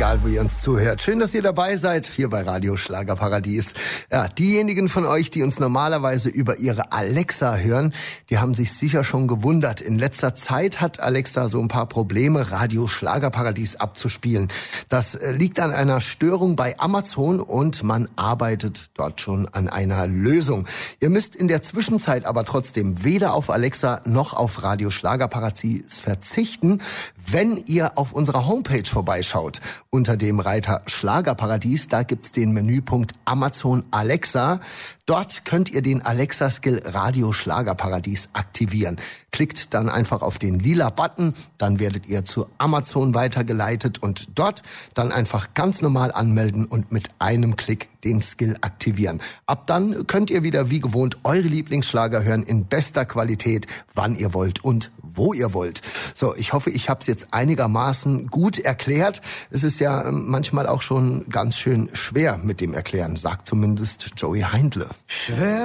egal wo ihr uns zuhört. Schön, dass ihr dabei seid, hier bei Radio Schlagerparadies. Ja, diejenigen von euch, die uns normalerweise über ihre Alexa hören, die haben sich sicher schon gewundert. In letzter Zeit hat Alexa so ein paar Probleme, Radio Schlagerparadies abzuspielen. Das liegt an einer Störung bei Amazon und man arbeitet dort schon an einer Lösung. Ihr müsst in der Zwischenzeit aber trotzdem weder auf Alexa noch auf Radio Schlagerparadies verzichten, wenn ihr auf unserer Homepage vorbeischaut. Unter dem Reiter Schlagerparadies, da gibt's den Menüpunkt Amazon Alexa. Dort könnt ihr den Alexa-Skill Radio Schlagerparadies aktivieren. Klickt dann einfach auf den lila Button, dann werdet ihr zu Amazon weitergeleitet und dort dann einfach ganz normal anmelden und mit einem Klick den Skill aktivieren. Ab dann könnt ihr wieder wie gewohnt eure Lieblingsschlager hören in bester Qualität, wann ihr wollt und wo ihr wollt. So, ich hoffe, ich habe es jetzt einigermaßen gut erklärt. Es ist ja manchmal auch schon ganz schön schwer mit dem Erklären, sagt zumindest Joey Heindle. Schwer